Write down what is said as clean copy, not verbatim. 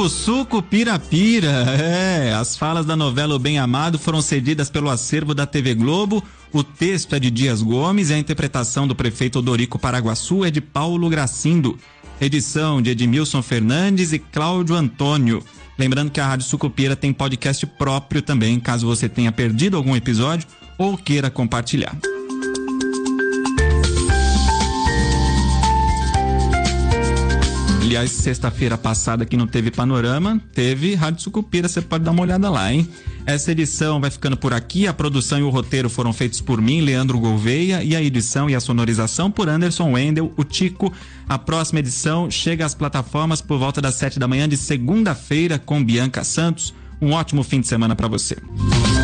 O Sucupira-Pira, as falas da novela O Bem Amado foram cedidas pelo acervo da TV Globo. O texto é de Dias Gomes e a interpretação do prefeito Odorico Paraguaçu é de Paulo Gracindo. Edição de Edmilson Fernandes e Cláudio Antônio. Lembrando que a Rádio Sucupira tem podcast próprio também, caso você tenha perdido algum episódio ou queira compartilhar. Aliás, sexta-feira passada que não teve Panorama, teve Rádio Sucupira, você pode dar uma olhada lá, hein? Essa edição vai ficando por aqui, a produção e o roteiro foram feitos por mim, Leandro Gouveia, e a edição e a sonorização por Anderson Wendel, o Tico. A próxima edição chega às plataformas por volta das 7 da manhã de segunda-feira com Bianca Santos. Um ótimo fim de semana para você.